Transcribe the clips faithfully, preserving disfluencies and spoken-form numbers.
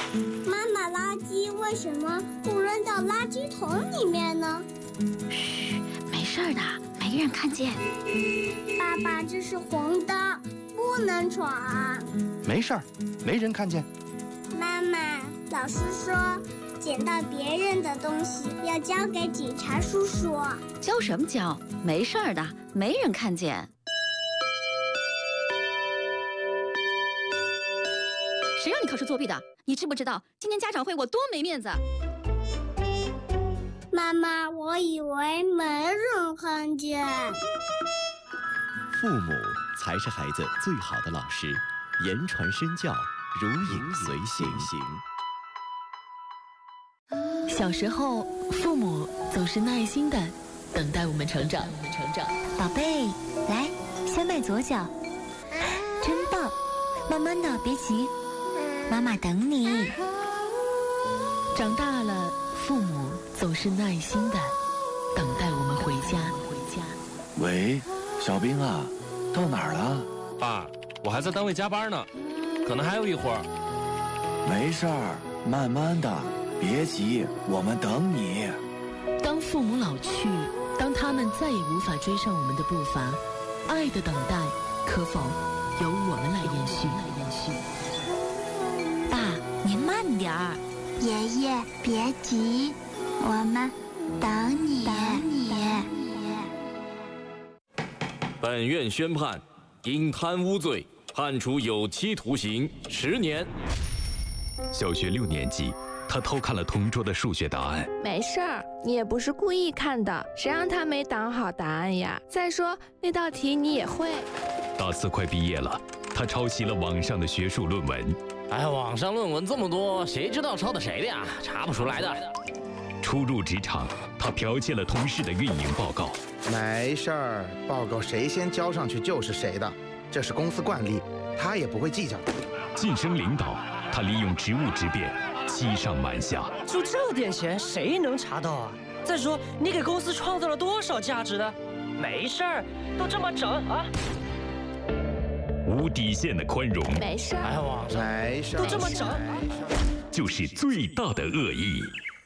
妈妈，垃圾为什么不扔到垃圾桶里面呢？ 嘘，没事的，没人看见。 爸爸，这是红灯，不能闯。 没事儿，没人看见。 妈妈，老师说捡到别人的东西要交给警察叔叔。 交什么交？没事儿的，没人看见。谁让你考试作弊的？你知不知道今天家长会我多没面子？ 妈妈，我以为没人看见。 父母才是孩子最好的老师，言传身教，如影随形。 小时候，父母总是耐心地等待我们成长。 宝贝，来，先迈左脚，真棒！慢慢的，别急，妈妈等你。 长大了，父母总是耐心地等待我们回家。 喂，小兵啊，到哪儿了？ 爸，我还在单位加班呢，可能还有一会儿。 没事儿，慢慢的，别急，我们等你。 当父母老去，当他们再也无法追上我们的步伐，爱的等待可否由我们来延续？ 爸，您慢点儿。爷爷，别急，我们等你。等你。 本院宣判，因贪污罪判处有期徒刑十年。 小学六年级，他偷看了同桌的数学答案。 没事儿，你也不是故意看的，谁让他没挡好答案呀？再说那道题你也会。 大四快毕业了，他抄袭了网上的学术论文。 哎，网上论文这么多，谁知道抄的谁的呀？查不出来的。 初入职场，他剽窃了同事的运营报告。 没事儿，报告谁先交上去就是谁的，这是公司惯例，他也不会计较的。 晋升领导，他利用职务之便，欺上瞒下。 就这点钱，谁能查到啊？再说，你给公司创造了多少价值呢？没事儿，都这么整啊！ 无底线的宽容， 没事儿， 哎，网上没事儿， 都这么整， 就是最大的恶意。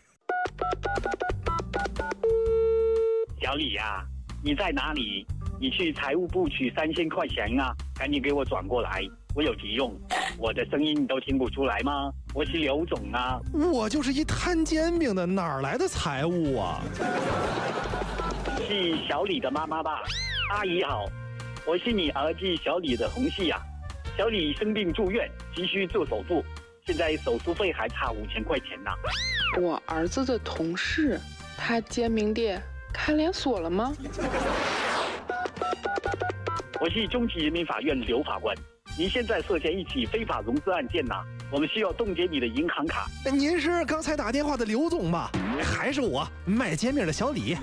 小李呀、啊，你在哪里？你去财务部取三千块钱啊，赶紧给我转过来，我有急用。我的声音你都听不出来吗？我是刘总啊。 我就是一摊煎饼的，哪儿来的财务啊？ 是小李的妈妈吧？阿姨好，我是你儿子小李的同事呀、啊。小李生病住院，急需做手术，现在手术费还差五千块钱呢。 我儿子的同事，他煎饼店开连锁了吗？ 我是中级人民法院刘法官，您现在涉嫌一起非法融资案件呐、啊，我们需要冻结你的银行卡。 您是刚才打电话的刘总吧？还是我卖煎饼的小李？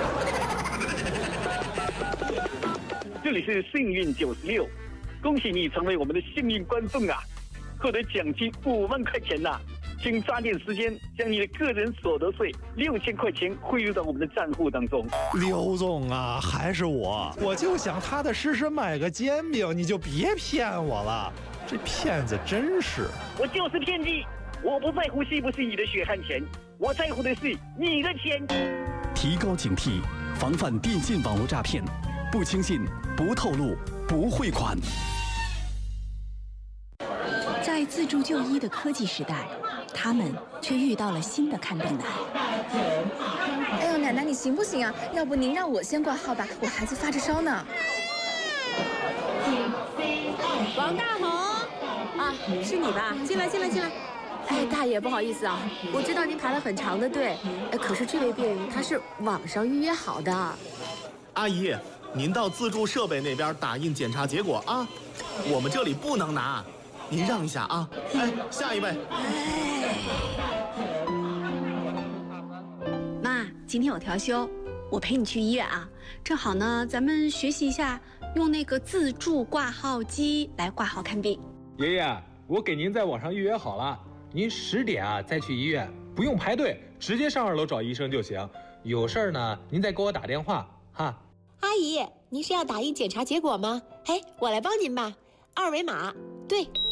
这里是幸运九十六，恭喜你成为我们的幸运观众啊，获得奖金五万块钱呐、啊！请抓紧时间将你的个人所得税六千块钱汇入到我们的账户当中。 刘总啊，还是我，我就想踏踏实实买个煎饼，你就别骗我了，这骗子真是！ 我就是骗子，我不在乎是不是你的血汗钱，我在乎的是你的钱。 提高警惕，防范电信网络诈骗，不轻信，不透露，不汇款。 在自助就医的科技时代，他们却遇到了新的看病难。 哎呦，奶奶你行不行啊？要不您让我先挂号吧，我孩子发着烧呢。 王大红，啊，是你吧？进来，进来，进来。哎，大爷，不好意思啊，我知道您排了很长的队，哎，可是这位病人他是网上预约好的。 阿姨，您到自助设备那边打印检查结果啊，我们这里不能拿。您让一下啊！哎，下一位。 妈，今天我调休，我陪你去医院啊。正好呢，咱们学习一下用那个自助挂号机来挂号看病。 爷爷，我给您在网上预约好了，您十点啊再去医院，不用排队，直接上二楼找医生就行。有事儿呢，您再给我打电话哈。 阿姨，您是要打印检查结果吗？哎，我来帮您吧，二维码，对。